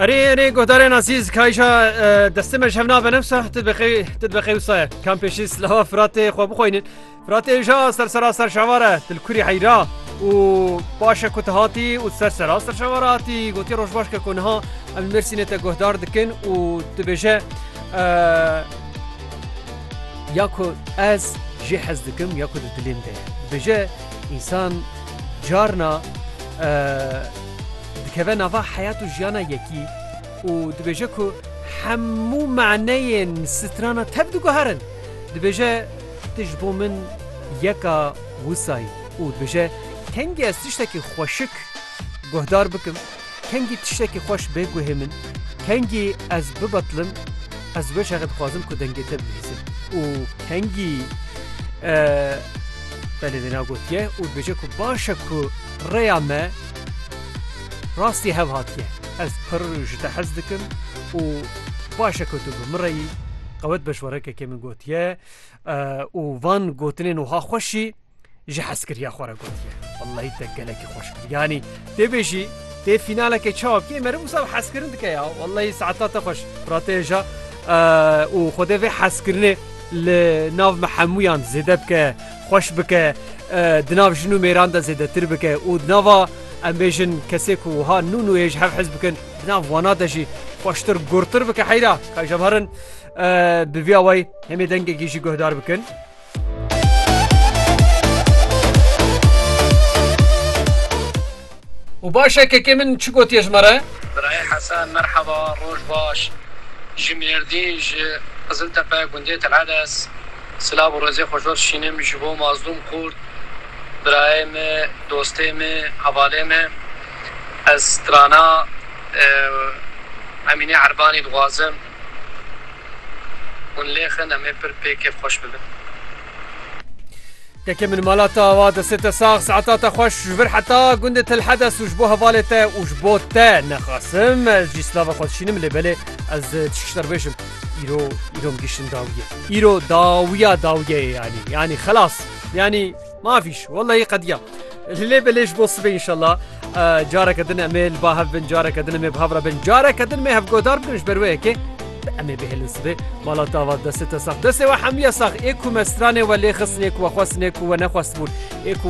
اري قدرنا عزيز كايشا دستمر شفنا بنفسه تدبخي وصايا كان بيشي سلاوا فراتي خو بخوينن فراتي جا سر شواره الكوري حيرا و باشا كتهاتي و سر شواراتي قلتي روش باش كونها المرسينه تقهدار دكن و تبجه ياكو از جي حزدكم ياكو دليم ده بجه انسان جارنا دكبه نافا حياته جيانا يكي و دبجه كو همو معنين سترانا تبدو قهرن دبجه تجبو من يكا وصاي و دبجه كنجي از تشتكي خوشك قهدار بكم كنجي تشتكي خوش بيقو همن كنجي از ببطلم از وش اغد خوازم كو دنگي تبليزم و كنجي بلدنا قوتيه و دبجه كو باشا كو ريامه راستي هاو هاتيه از پر جتا حزدكم و باشا كتب مري قوت بشورك كمن قوتيه و وان قوتنين وها خوشي جي حسكر يا خورا قوتيه والله يدقلك خوش يعني تبجي تي فينالك تشاب كي مرو صاب حسكرن دك يا والله ساعات خوش براتيجا و خدي في حسكرني لناف محمويان زيده بك خوش بك دناف شنو ميراندا زيده تربك و دنافا امبيجن كسيكو ها نونو يج حف حزبكن دناف واناتشي خوشتر غورتر بك حيدا كاجبرن بفياوي همي دنگي جيجي قهدار بكن وباشا كمن شو قلت يا جمره براي حسن مرحبا روج باش جميرديج قزلت با گنديه العدس سلام روزي خوشور شينم جبو مظلوم كورد برايم دوستيم حواليم استرانا اميني عرباني دوازم ونليخن امي بر بيكيف خوش ببن كمن مالاتا واد ستة ساغ ساعتها خوش جبر حتى قندة الحدث وجبوها فالتا وجبوتا نخاسم جيسلافا خوشينم اللي بالي از تشتر بيشم ايرو مقشن داوية يعني خلاص يعني ما فيش والله قضية اللي بليش بوص بي ان شاء الله جارك ادنا ميل باهف بن جارك ادنا مي بهفرا بن جارك ادنا مي هف قدار بنش برويكي امي بهلسبه مالاتا واد ستة ساغ دسه وحمية ساغ ايكو مسترانه ولي خصنيك وخصنيك ونخصبون ايكو